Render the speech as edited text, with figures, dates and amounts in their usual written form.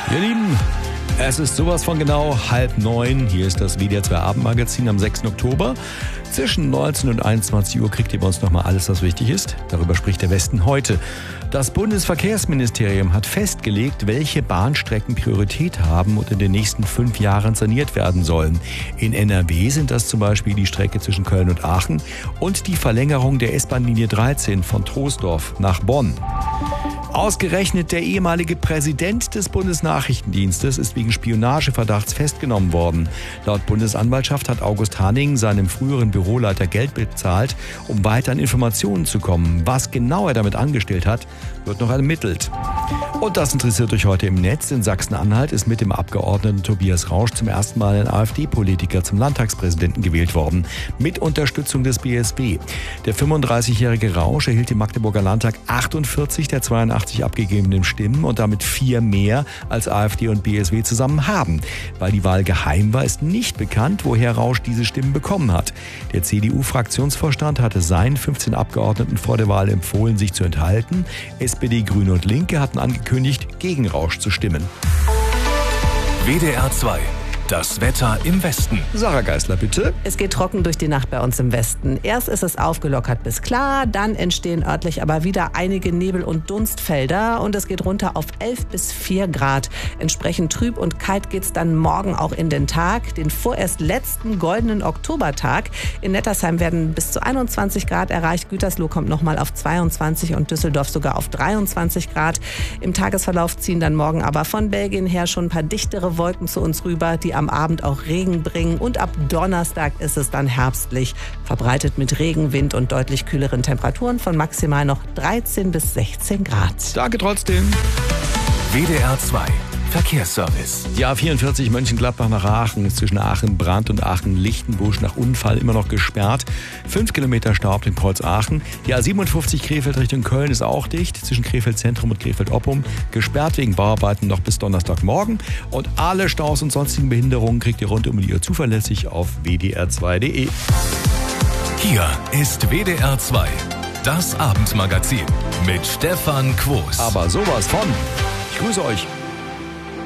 Ihr Lieben, es ist sowas von genau 8:30. Hier ist das WDR 2 Abendmagazin am 6. Oktober. Zwischen 19 und 21 Uhr kriegt ihr bei uns nochmal alles, was wichtig ist. Darüber spricht der Westen heute. Das Bundesverkehrsministerium hat festgelegt, welche Bahnstrecken Priorität haben und in den nächsten 5 Jahren saniert werden sollen. In NRW sind das zum Beispiel die Strecke zwischen Köln und Aachen und die Verlängerung der S-Bahn-Linie 13 von Troisdorf nach Bonn. Ausgerechnet der ehemalige Präsident des Bundesnachrichtendienstes ist wegen Spionageverdachts festgenommen worden. Laut Bundesanwaltschaft hat August Hanning seinem früheren Büroleiter Geld bezahlt, um weiter an Informationen zu kommen. Was genau er damit angestellt hat, wird noch ermittelt. Und das interessiert euch heute im Netz. In Sachsen-Anhalt ist mit dem Abgeordneten Tobias Rausch zum ersten Mal ein AfD-Politiker zum Landtagspräsidenten gewählt worden. Mit Unterstützung des BSW. Der 35-jährige Rausch erhielt im Magdeburger Landtag 48 der 82 abgegebenen Stimmen und damit 4 mehr als AfD und BSW zusammen haben. Weil die Wahl geheim war, ist nicht bekannt, woher Rausch diese Stimmen bekommen hat. Der CDU-Fraktionsvorstand hatte seinen 15 Abgeordneten vor der Wahl empfohlen, sich zu enthalten. SPD, Grüne und Linke hatten angekündigt, gegen Rausch zu stimmen. WDR 2. Das Wetter im Westen. Sarah Geisler, bitte. Es geht trocken durch die Nacht bei uns im Westen. Erst ist es aufgelockert bis klar, dann entstehen örtlich aber wieder einige Nebel- und Dunstfelder und es geht runter auf 11 bis 4 Grad. Entsprechend trüb und kalt geht's dann morgen auch in den Tag, den vorerst letzten goldenen Oktobertag. In Nettersheim werden bis zu 21 Grad erreicht. Gütersloh kommt nochmal auf 22 und Düsseldorf sogar auf 23 Grad. Im Tagesverlauf ziehen dann morgen aber von Belgien her schon ein paar dichtere Wolken zu uns rüber, die am Abend auch Regen bringen und ab Donnerstag ist es dann herbstlich, verbreitet mit Regen, Wind und deutlich kühleren Temperaturen von maximal noch 13 bis 16 Grad. Danke trotzdem. WDR 2. Verkehrsservice. Die A44 Mönchengladbach nach Aachen ist zwischen Aachen-Brandt und Aachen-Lichtenbusch nach Unfall immer noch gesperrt. 5 Kilometer Stau ab dem Kreuz Aachen. Die A57 Krefeld Richtung Köln ist auch dicht, zwischen Krefeld Zentrum und Krefeld Oppum. Gesperrt wegen Bauarbeiten noch bis Donnerstagmorgen. Und alle Staus und sonstigen Behinderungen kriegt ihr rund um die Uhr zuverlässig auf wdr2.de. Hier ist WDR 2. Das Abendmagazin mit Stefan Quos. Aber sowas von. Ich grüße euch.